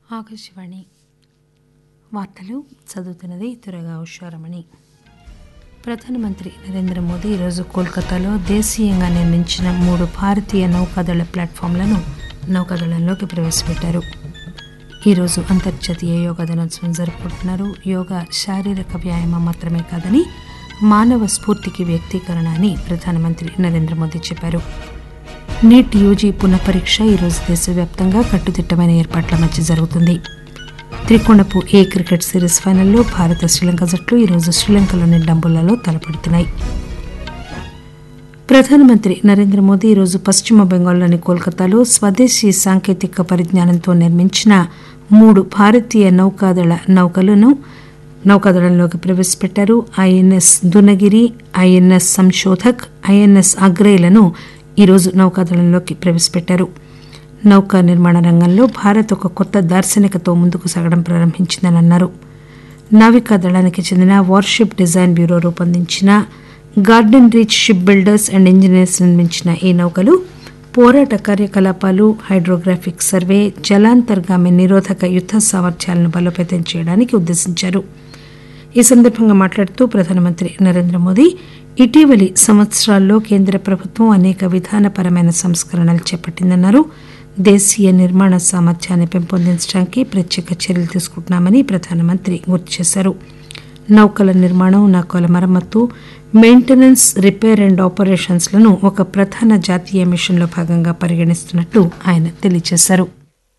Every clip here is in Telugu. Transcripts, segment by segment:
ఆకాశవాణి వార్తలు చదువుతున్నది త్వరగా ఉషారమణి. ప్రధానమంత్రి నరేంద్ర మోదీ ఈరోజు కోల్కతాలో దేశీయంగా నిర్మించిన 3 భారతీయ నౌకాదళ ప్లాట్ఫామ్లను నౌకాదళంలోకి ప్రవేశపెట్టారు. ఈరోజు అంతర్జాతీయ యోగా దినోత్సవం జరుపుకుంటున్నారు. యోగా శారీరక వ్యాయామం మాత్రమే కాదని మానవ స్ఫూర్తికి వ్యక్తీకరణ అని ప్రధానమంత్రి నరేంద్ర మోదీ చెప్పారు. నీట్ యూజీ పునఃపరీక్ష ఈరోజు దేశవ్యాప్తంగా కట్టుదిట్టమైన ఏర్పాట్ల మధ్య జరుగుతుంది. త్రికోణపు ఏ క్రికెట్ సిరీస్ ఫైనల్లో భారత శ్రీలంక జట్లు ఈరోజు శ్రీలంకలోని డంబుల్లాలో తలపడుతున్నాయి. ప్రధానమంత్రి నరేంద్ర మోదీ ఈరోజు పశ్చిమ బెంగాల్లోని కోల్కతాలో స్వదేశీ సాంకేతిక పరిజ్ఞానంతో నిర్మించిన 3 భారతీయ నౌకాదళ నౌకలను నౌకాదళంలోకి ప్రవేశపెట్టారు. INS Dunagiri, INS Sanshodhak, INS అగ్రేలను ఈరోజు నౌకాదళంలోకి ప్రవేశపెట్టారు. నౌకా నిర్మాణ రంగంలో భారత్ ఒక కొత్త దార్శనికతో ముందుకు సాగడం ప్రారంభించిందని అన్నారు. నావికా దళానికి చెందిన వార్షిప్ డిజైన్ బ్యూరో రూపొందించిన garden reach ship builders and engineers నిర్మించిన ఈ నౌకలు పోరాట కార్యకలాపాలు, హైడ్రోగ్రాఫిక్ సర్వే, జలాంతర్గామి నిరోధక యుద్ద సామర్థ్యాలను బలోపేతం చేయడానికి ఉద్దేశించారు. ఈ సందర్భంగా మాట్లాడుతూ ప్రధానమంత్రి నరేంద్ర మోదీ ఇటీవలి సంవత్సరాల్లో కేంద్ర ప్రభుత్వం అనేక విధానపరమైన సంస్కరణలు చేపట్టిందన్నారు. దేశీయ నిర్మాణ సామర్థ్యాన్ని పెంపొందించడానికి ప్రత్యేక చర్యలు తీసుకుంటున్నామని ప్రధానమంత్రి గుర్తు చేశారు. నౌకల నిర్మాణం, నౌకల మరమ్మతు, మెయింటెనెన్స్, రిపేర్ అండ్ ఆపరేషన్స్ లను ఒక ప్రధాన జాతీయ మిషన్లో భాగంగా పరిగణిస్తున్నట్లు ఆయన తెలియజేశారు.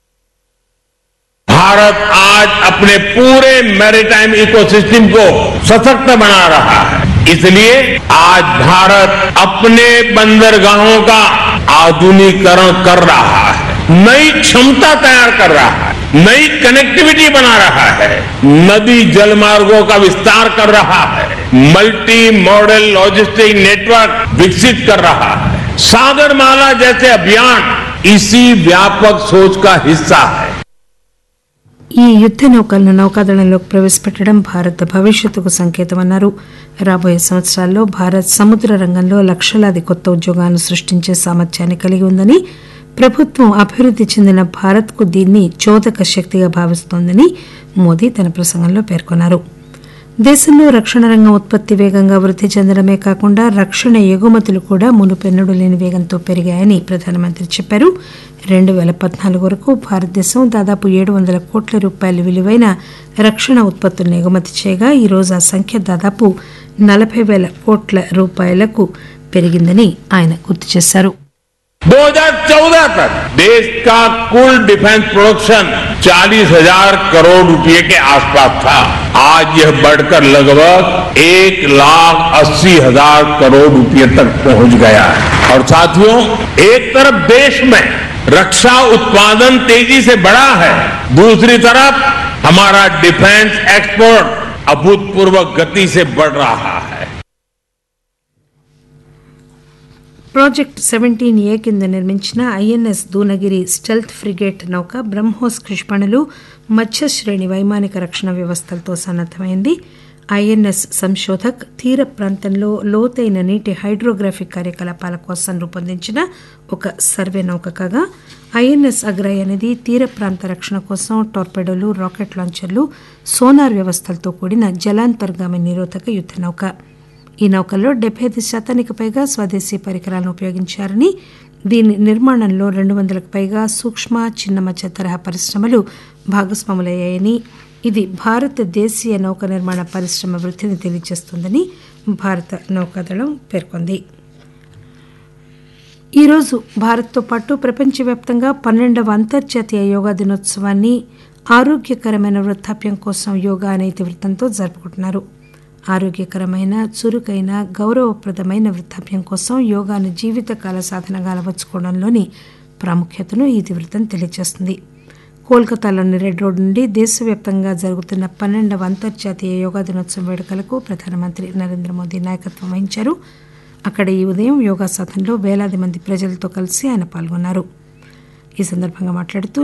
भारत आज अपने पूरे मैरीटाइम इकोसिस्टम को सशक्त बना रहा है. इसलिए आज भारत अपने बंदरगाहों का आधुनिकीकरण कर रहा है, नई क्षमता तैयार कर रहा है, नई कनेक्टिविटी बना रहा है, नदी जलमार्गों का विस्तार कर रहा है, मल्टी मॉडल लॉजिस्टिक नेटवर्क विकसित कर रहा है. सागरमाला जैसे अभियान इसी व्यापक सोच का हिस्सा है. ఈ యుద్ద నౌకలను నౌకాదళంలోకి ప్రవేశపెట్టడం భారత్ భవిష్యత్తుకు సంకేతమన్నారు. రాబోయే సంవత్సరాల్లో భారత్ సముద్ర రంగంలో లక్షలాది కొత్త ఉద్యోగాలను సృష్టించే సామర్థ్యాన్ని కలిగి ఉందని, ప్రభుత్వం అభివృద్ది చెందిన భారత్కు దీన్ని చోదక శక్తిగా భావిస్తోందని మోదీ తన ప్రసంగంలో పేర్కొన్నారు. దేశంలో రక్షణ రంగం ఉత్పత్తి వేగంగా వృద్ధి చెందడమే కాకుండా రక్షణ ఎగుమతులు కూడా మునుపెన్నడూ లేని వేగంతో పెరిగాయని ప్రధానమంత్రి చెప్పారు. 2014 వరకు భారతదేశం దాదాపు 700 కోట్ల రూపాయల విలువైన రక్షణ ఉత్పత్తులను ఎగుమతి చేయగా ఈరోజు ఆ సంఖ్య దాదాపు 40,000 కోట్ల రూపాయలకు పెరిగిందని ఆయన గుర్తు చేశారు. 2014 तक देश का कुल डिफेंस प्रोडक्शन 40,000 करोड़ रुपए के आसपास था. आज यह बढ़कर लगभग 1,80,000 करोड़ रुपए तक पहुंच गया है. और साथियों, एक तरफ देश में रक्षा उत्पादन तेजी से बढ़ा है, दूसरी तरफ हमारा डिफेंस एक्सपोर्ट अभूतपूर्व गति से बढ़ रहा है. ప్రాజెక్ట్ 17A కింద నిర్మించిన ఐఎన్ఎస్ దూనగిరి స్టెల్త్ ఫ్రిగేట్ నౌక బ్రహ్మోస్ క్షిపణులు, మధ్యశ్రేణి వైమానిక రక్షణ వ్యవస్థలతో సన్నద్దమైంది. ఐఎన్ఎస్ సంశోధక్ తీర ప్రాంతంలో లోతైన నీటి హైడ్రోగ్రాఫిక్ కార్యకలాపాల కోసం రూపొందించిన ఒక సర్వే నౌక కాగా, ఐఎన్ఎస్ అగ్రయ్ అనేది తీర ప్రాంత రక్షణ కోసం టార్పెడోలు, రాకెట్ లాంచర్లు, సోనార్ వ్యవస్థలతో కూడిన జలాంతర్గామి నిరోధక యుద్ద నౌక. ఈ నౌకల్లో 75% పైగా స్వదేశీ పరికరాలను ఉపయోగించారని, దీని నిర్మాణంలో 200కు పైగా సూక్ష్మ, చిన్న మధ్య తరహా పరిశ్రమలు భాగస్వాములయ్యాయని, ఇది భారత దేశీయ నౌక నిర్మాణ పరిశ్రమ వృద్ధిని తెలియజేస్తోందని భారత నౌకాదళం పేర్కొంది. ఈరోజు భారత్తో పాటు ప్రపంచవ్యాప్తంగా 12వ అంతర్జాతీయ యోగా దినోత్సవాన్ని ఆరోగ్యకరమైన వృద్ధాప్యం కోసం యోగా అనే ఇతివృత్తంతో జరుపుకుంటున్నారు. ఆరోగ్యకరమైన, చురుకైన, గౌరవప్రదమైన వృద్ధాప్యం కోసం యోగాను జీవితకాల సాధనగా అలవర్చుకోవడంలోని ప్రాముఖ్యతను ఈ ఇతివృత్తం తెలియజేస్తుంది. కోల్కతాలోని రెడ్ రోడ్ నుండి దేశవ్యాప్తంగా జరుగుతున్న 12వ అంతర్జాతీయ యోగా దినోత్సవం వేడుకలకు ప్రధానమంత్రి నరేంద్ర మోదీ నాయకత్వం వహించారు. అక్కడ ఈ ఉదయం యోగా సాధనలో వేలాది మంది ప్రజలతో కలిసి ఆయన పాల్గొన్నారు. ఈ సందర్భంగా మాట్లాడుతూ